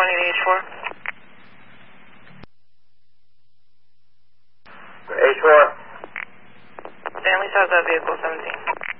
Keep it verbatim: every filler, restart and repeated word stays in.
twenty to H four. H four. Stanley, how's that vehicle seventeen?